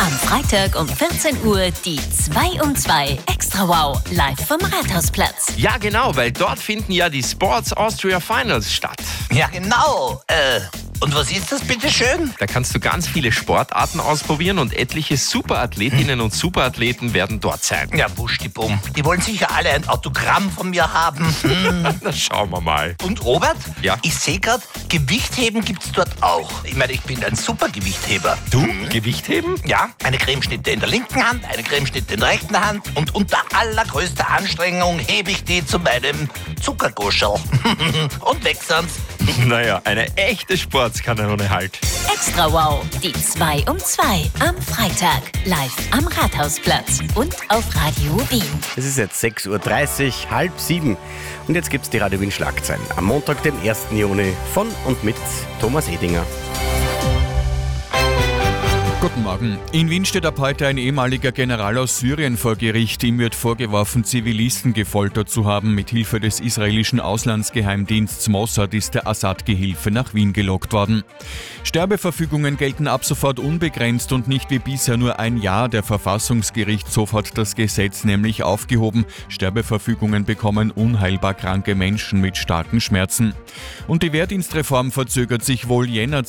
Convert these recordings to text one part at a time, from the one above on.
Am Freitag um 14 Uhr die 2 um 2 Extra Wow live vom Rathausplatz. Ja, genau, weil dort finden ja die Sports Austria Finals statt. Ja, genau. Und was ist das, bitteschön? Da kannst du ganz viele Sportarten ausprobieren und etliche Superathletinnen und Superathleten werden dort sein. Ja, wuschdibumm. Die wollen sicher alle ein Autogramm von mir haben. Na, schauen wir mal. Und Robert? Ja? Ich sehe gerade, Gewichtheben gibt's dort auch. Ich meine, ich bin ein Supergewichtheber. Du? Gewichtheben? Ja, eine Cremeschnitte in der linken Hand, eine Cremeschnitte in der rechten Hand und unter allergrößter Anstrengung hebe ich die zu meinem Zuckerguschel. Und weg sonst. Naja, eine echte Sportskanone halt. Extra Wow, die 2 um 2 am Freitag live am Rathausplatz und auf Radio Wien. Es ist jetzt 6.30 Uhr, 6:30. Und jetzt gibt's die Radio Wien Schlagzeilen. Am Montag, den 1. Juni, von und mit Thomas Edinger. Guten Morgen. In Wien steht ab heute ein ehemaliger General aus Syrien vor Gericht. Ihm wird vorgeworfen, Zivilisten gefoltert zu haben. Mit Hilfe des israelischen Auslandsgeheimdiensts Mossad ist der Assad-Gehilfe nach Wien gelockt worden. Sterbeverfügungen gelten ab sofort unbegrenzt und nicht wie bisher nur ein Jahr. Der Verfassungsgerichtshof hat das Gesetz nämlich aufgehoben. Sterbeverfügungen bekommen unheilbar kranke Menschen mit starken Schmerzen. Und die Wehrdienstreform verzögert sich wohl. Jänner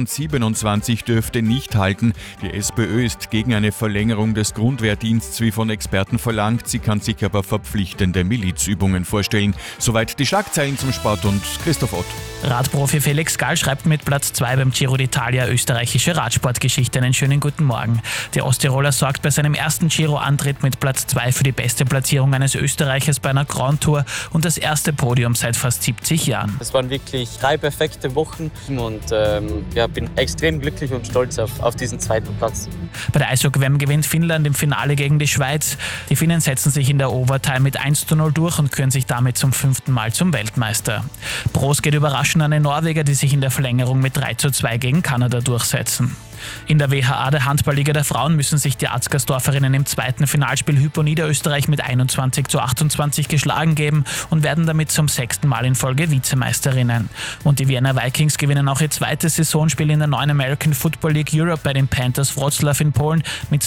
2027 dürfte nicht halten. Die SPÖ ist gegen eine Verlängerung des Grundwehrdienstes wie von Experten verlangt. Sie kann sich aber verpflichtende Milizübungen vorstellen. Soweit die Schlagzeilen zum Sport und Christoph Ott. Radprofi Felix Gall schreibt mit Platz 2 beim Giro d'Italia österreichische Radsportgeschichte. Einen schönen guten Morgen. Der Osttiroler sorgt bei seinem ersten Giro-Antritt mit Platz 2 für die beste Platzierung eines Österreichers bei einer Grand Tour und das erste Podium seit fast 70 Jahren. Es waren wirklich 3 perfekte Wochen und bin extrem glücklich und stolz auf diesen zweiten Platz. Bei der Eishockey-WM gewinnt Finnland im Finale gegen die Schweiz. Die Finnen setzen sich in der Overtime mit 1:0 durch und küren sich damit zum 5. Mal zum Weltmeister. Pros geht überraschend an den Norweger, die sich in der Verlängerung mit 3:2 gegen Kanada durchsetzen. In der WHA, der Handballliga der Frauen, müssen sich die Atzgersdorferinnen im zweiten Finalspiel Hypo Niederösterreich mit 21:28 geschlagen geben und werden damit zum 6. Mal in Folge Vizemeisterinnen. Und die Vienna Vikings gewinnen auch ihr zweites Saisonspiel in der neuen American Football League Europe bei den Panthers Wroclaw in Polen mit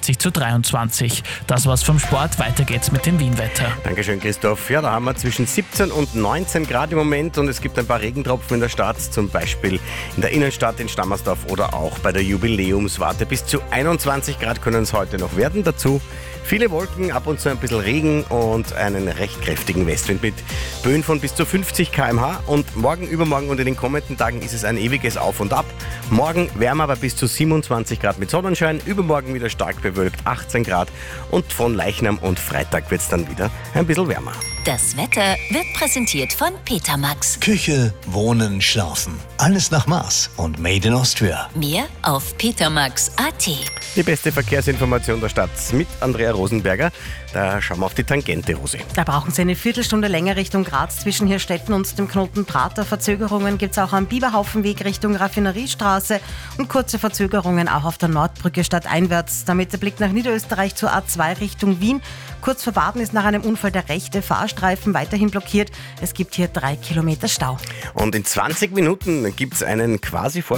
42:23. Das war's vom Sport. Weiter geht's mit dem Wienwetter. Dankeschön, Christoph. Ja, da haben wir zwischen 17 und 19 Grad im Moment und es gibt ein paar Regentropfen in der Stadt, zum Beispiel in der Innenstadt in Stammersdorf oder auch bei der Jubiläumswarte. Bis zu 21 Grad können es heute noch werden. Dazu viele Wolken, ab und zu ein bisschen Regen und einen recht kräftigen Westwind mit Böen von bis zu 50 km/h. Und morgen, übermorgen und in den kommenden Tagen ist es ein ewiges Auf und Ab. Morgen wärmer bei bis zu 27 Grad mit Sonnenschein, übermorgen wieder stark bewölkt, 18 Grad und von Leichnam und Freitag wird es dann wieder ein bisschen wärmer. Das Wetter wird präsentiert von Petermax. Küche, Wohnen, Schlafen. Alles nach Maß und Made in Austria. Mehr auf petermax.at. Die beste Verkehrsinformation der Stadt mit Andrea Rosenberger. Da schauen wir auf die Tangente, Rosi. Da brauchen Sie eine Viertelstunde länger Richtung Graz zwischen Hirstetten und dem Knoten Prater. Verzögerungen gibt es auch am Biberhaufenweg Richtung Raffineriestraße und kurze Verzögerungen auch auf der Nordbrücke stadteinwärts. Damit der Blick nach Niederösterreich zur A2 Richtung Wien. Kurz vor Baden ist nach einem Unfall der rechte Fahrstreifen weiterhin blockiert. Es gibt hier 3 Kilometer Stau. Und in 20 Minuten gibt es einen quasi